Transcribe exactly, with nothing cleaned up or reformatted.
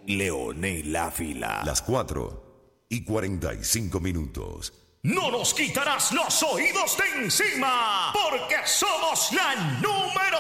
Leonel Ávila. Las cuatro y cuarenta y cinco minutos. No nos quitarás los oídos de encima, porque somos la número